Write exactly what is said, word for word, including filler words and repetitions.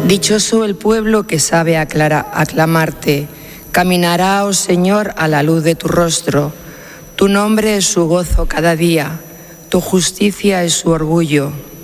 Dichoso el pueblo que sabe aclara- aclamarte, caminará, oh Señor, a la luz de tu rostro. Tu nombre es su gozo cada día, tu justicia es su orgullo.